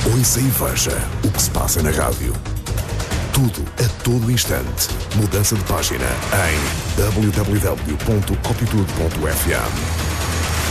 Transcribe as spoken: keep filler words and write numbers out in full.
Ouça e veja o que se passa na rádio. Tudo a todo instante. Mudança de página em w w w ponto copitude ponto f m.